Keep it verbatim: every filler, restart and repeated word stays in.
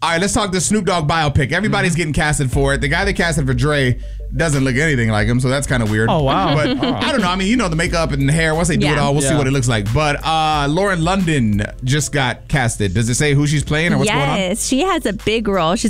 All right, let's talk the Snoop Dogg biopic. Everybody's mm-hmm. getting casted for it. The guy they casted for Dre doesn't look anything like him, so that's kind of weird. Oh, wow. But oh. I don't know. I mean, you know, the makeup and the hair. Once they do yeah. it all, we'll yeah. see what it looks like. But uh, Lauren London just got casted. Does it say who she's playing or what's yes, going on? Yes, she has a big role. She's